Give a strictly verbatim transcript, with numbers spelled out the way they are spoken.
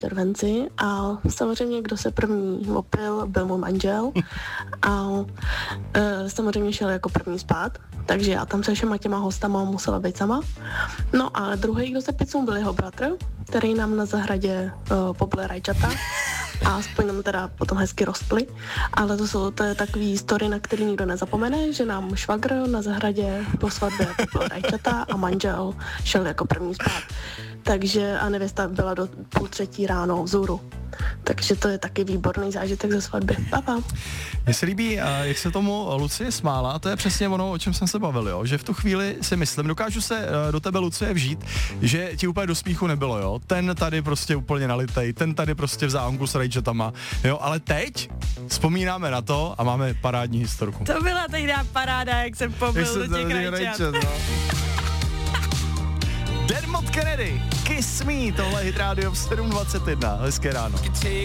červenci a samozřejmě, kdo se první opil, byl můj manžel a e, samozřejmě šel jako první spát, takže já tam se všema těma hostama musela být sama. No a druhý, kdo se picnul, byl jeho bratr, který nám na zahradě e, pobil rajčata a aspoň nám teda potom hezky rostly, ale to jsou to je takový story, na který nikdo nezapomene, že nám švagr na zahradě po svatbě pobil rajčata a manžel šel jako první spát. Takže a nevěsta byla do půl třetí ráno vzhůru. Takže to je taky výborný zážitek ze svatby. Papa. Mně se líbí, jak se tomu Lucie smála, a to je přesně ono, o čem jsem se bavil, jo? Že v tu chvíli si myslím, dokážu se do tebe, Lucie, vžít, že ti úplně do smíchu nebylo, jo? Ten tady prostě úplně nalitej, ten tady prostě v záhonku s rajčatama, jo? Ale teď vzpomínáme na to a máme parádní historku. To byla tehdy paráda, jak jsem pobil do těch rajčat. Dermot Kennedy, Kiss Me, tohle je Hit Radio v sedm dvacet jedna, hezké ráno.